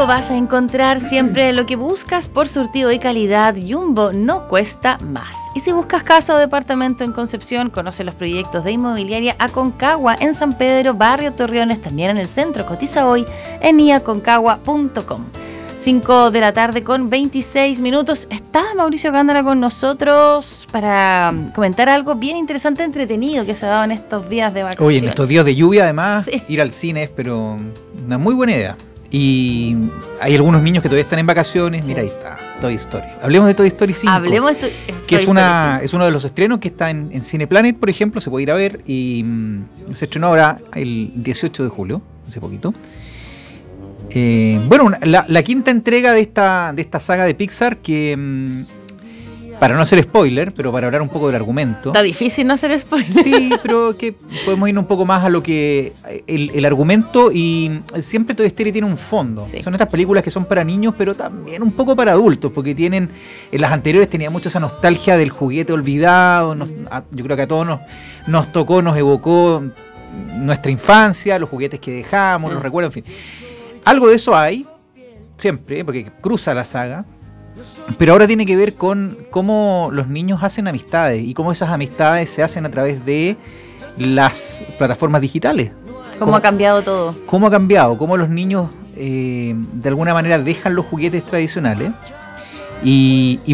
Jumbo vas a encontrar siempre lo que buscas por surtido y calidad. Jumbo no cuesta más. Y si buscas casa o departamento en Concepción, conoce los proyectos de Inmobiliaria Aconcagua en San Pedro, Barrio Torreones, también en el centro. Cotiza hoy en iaconcagua.com. 5 de la tarde con 26 minutos. Está Mauricio Gándara con nosotros para comentar algo bien interesante, entretenido que se ha dado en estos días de vacaciones. Oye, en estos días de lluvia, además, sí, ir al cine es pero una muy buena idea. Y hay algunos niños que todavía están en vacaciones. Sí. Mira, ahí está, Toy Story. Hablemos de Toy Story 5. Hablemos de que es uno de los estrenos que está en Cineplanet, por ejemplo, se puede ir a ver. Y se estrenó ahora el 18 de julio, hace poquito. Bueno, la quinta entrega de esta saga de Pixar que, para no hacer spoiler, pero para hablar un poco del argumento. Está difícil no hacer spoiler. Sí, pero que podemos ir un poco más a lo que el argumento, y siempre Toy Story tiene un fondo. Sí. Son estas películas que son para niños, pero también un poco para adultos, porque en las anteriores tenía mucho esa nostalgia del juguete olvidado. Yo creo que a todos nos tocó, nos evocó nuestra infancia, los juguetes que dejamos, los recuerdos, en fin. Algo de eso hay, siempre, porque cruza la saga, pero ahora tiene que ver con cómo los niños hacen amistades y cómo esas amistades se hacen a través de las plataformas digitales. ¿Cómo ha cambiado todo? ¿Cómo ha cambiado? Cómo los niños de alguna manera dejan los juguetes tradicionales y